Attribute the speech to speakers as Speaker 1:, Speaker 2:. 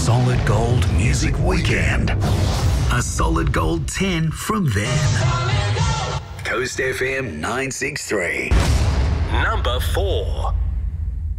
Speaker 1: Solid Gold Music Weekend. A Solid Gold 10 from them. Coast FM 963.
Speaker 2: Number 4.